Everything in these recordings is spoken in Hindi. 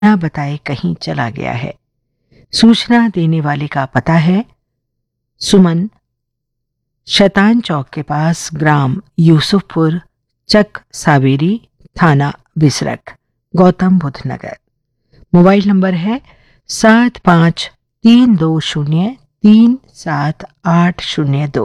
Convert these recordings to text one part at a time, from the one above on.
बिना बताए कहीं चला गया है। सूचना देने वाले का पता है सुमन, शैतान चौक के पास, ग्राम यूसुफपुर, चक सावेरी, थाना बिसरख, गौतम बुद्ध नगर। मोबाइल नंबर है 7532037802।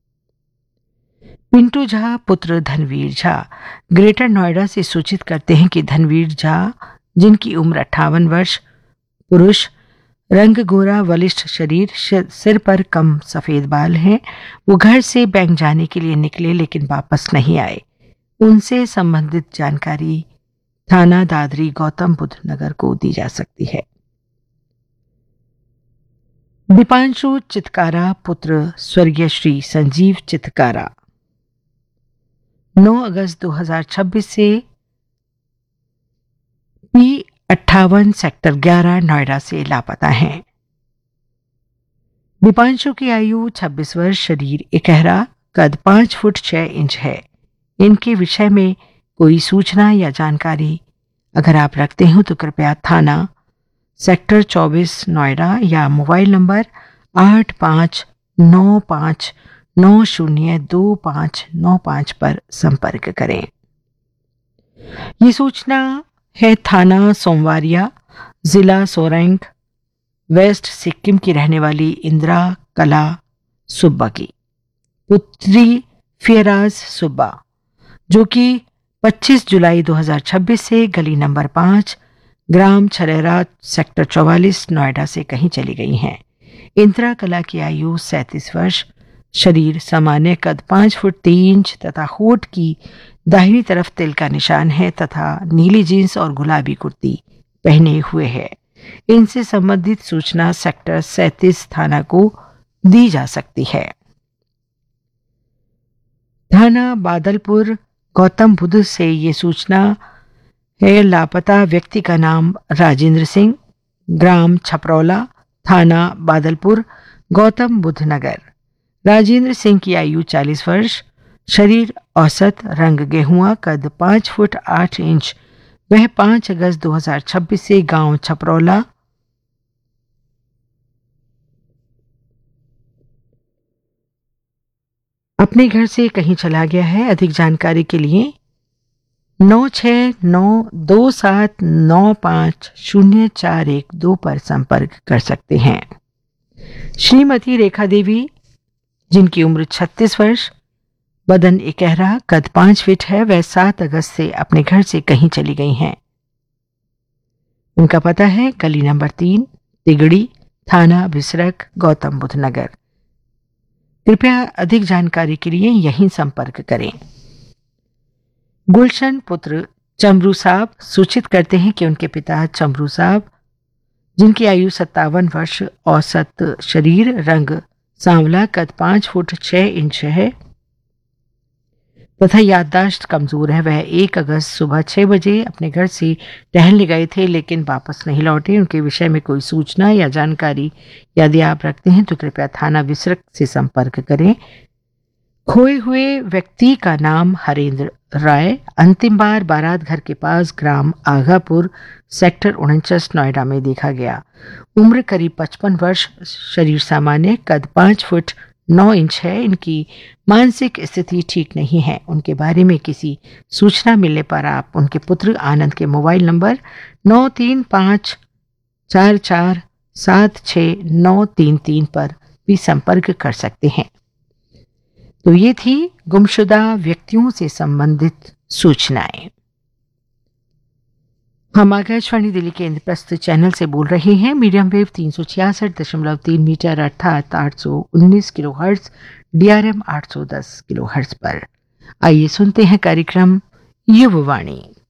पिंटू झा पुत्र धनवीर झा ग्रेटर नोएडा से सूचित करते हैं कि धनवीर झा, जिनकी उम्र 58 वर्ष, पुरुष, रंग गोरा, बलिष्ठ शरीर, सिर पर कम सफेद बाल हैं, वो घर से बैंक जाने के लिए निकले लेकिन वापस नहीं आए। उनसे संबंधित जानकारी थाना दादरी, गौतम बुद्ध नगर को दी जा सकती है। दीपांशु चितकारा पुत्र स्वर्गीय श्री संजीव चितकारा 9 अगस्त 2026 से P58 सेक्टर 11 नोएडा से लापता हैं। दीपांशु की आयु 26 वर्ष, शरीर इकहरा, कद 5 फुट 6 इंच है। इनके विषय में कोई सूचना या जानकारी अगर आप रखते हो तो कृपया थाना सेक्टर 24 नोएडा या मोबाइल नंबर 8595902595 पर संपर्क करें। ये सूचना है थाना सोमवारिया, जिला सोरेंग, वेस्ट सिक्किम की रहने वाली इंदिरा कला सुब्बा की, पुत्री फियराज सुब्बा, जो कि 25 जुलाई 2026 से गली नंबर 5, ग्राम छरेरा, सेक्टर 44 नोएडा से कहीं चली गई हैं। इंदिरा कला की आयु 37 वर्ष, शरीर सामान्य, कद 5 फुट 3 इंच तथा होठ की दाहिनी तरफ तिल का निशान है तथा नीली जींस और गुलाबी कुर्ती पहने हुए है। इनसे संबंधित सूचना सेक्टर 37 थाना को दी जा सकती है। थाना बादलपुर, गौतम बुद्ध से ये सूचना है लापता व्यक्ति का नाम राजेंद्र सिंह, ग्राम छपरौला, थाना बादलपुर, गौतम बुद्ध नगर। राजेंद्र सिंह की आयु 40 वर्ष, शरीर औसत, रंग गेहुआ, कद 5 फुट 8 इंच। वह 5 अगस्त 2026 से गांव छपरौला अपने घर से कहीं चला गया है। अधिक जानकारी के लिए 9692795041 पर संपर्क कर सकते हैं। श्रीमती रेखा देवी, जिनकी उम्र 36 वर्ष, बदन इकहरा, कद 5 फीट है, वह 7 अगस्त से अपने घर से कहीं चली गई हैं। उनका पता है गली नंबर 3, तिगड़ी, थाना बिसरख, गौतम बुद्ध नगर। कृपया अधिक जानकारी के लिए यहीं संपर्क करें। गुलशन पुत्र चमरू साहब सूचित करते हैं कि उनके पिता चमरू साहब, जिनकी आयु 57 वर्ष, औसत शरीर, रंग सांवला, कद 5 फुट 6 इंच है तथा याददाश्त कमजोर है। वह 1 अगस्त सुबह 6 बजे अपने घर से टहलने गए थे लेकिन वापस नहीं लौटे। उनके विषय में कोई सूचना या जानकारी यदि आप रखते हैं तो कृपया थाना बिसरख से संपर्क करें। खोए हुए व्यक्ति का नाम हरेंद्र राय, अंतिम बार बारात घर के पास, ग्राम आगापुर, सेक्टर 49 नोएडा में देखा गया। उम्र करीब 55 वर्ष, शरीर सामान्य, कद 5 फुट 9 इंच है। इनकी मानसिक स्थिति ठीक नहीं है। उनके बारे में किसी सूचना मिलने पर आप उनके पुत्र आनंद के मोबाइल नंबर 9354476933 पर भी संपर्क कर सकते हैं। तो ये थी गुमशुदा व्यक्तियों से संबंधित सूचनाएं। हम आकाशवाणी दिल्ली के इंद्रप्रस्थ चैनल से बोल रहे हैं। मीडियम वेव 366.3 मीटर अर्थात 819 किलोहर्ट्ज, DRM 810 किलोहर्ट्ज पर। आइए सुनते हैं कार्यक्रम युववाणी।